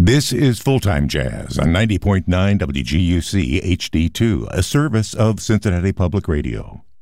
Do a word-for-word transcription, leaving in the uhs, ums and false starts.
This is Full-Time Jazz on ninety point nine W G U C H D two, a service of Cincinnati Public Radio.